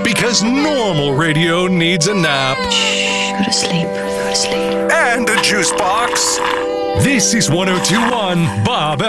because normal radio needs a nap. Shh, go to sleep. Go to sleep. And a juice box. This is 1021 Bob